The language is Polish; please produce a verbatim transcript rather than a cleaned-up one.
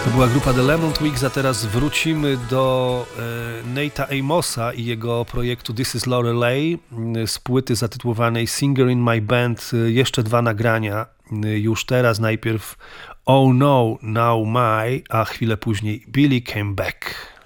Była grupa The Lemon Twigs, a teraz wrócimy do e, Nate'a Amosa i jego projektu This is Lorelei z płyty zatytułowanej Singer in My Band. Jeszcze dwa nagrania już teraz. Najpierw Oh No, Now My, a chwilę później Billy Came Back.